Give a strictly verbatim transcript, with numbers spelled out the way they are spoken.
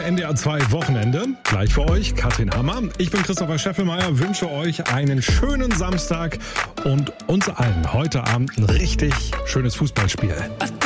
N D R zwei Wochenende, gleich für euch, Katrin Hammer. Ich bin Christopher Scheffelmeier, wünsche euch einen schönen Samstag und uns allen heute Abend ein richtig schönes Fußballspiel.